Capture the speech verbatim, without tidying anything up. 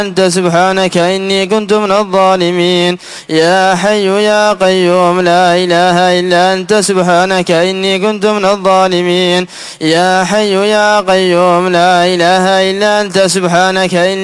أنت سبحانك إني كنت من الظالمين. يا حي يا قيوم لا إله إلا أنت سبحانك إني كنت من الظالمين. يا حي يا قيوم لا إله إلا أنت سبحانك إني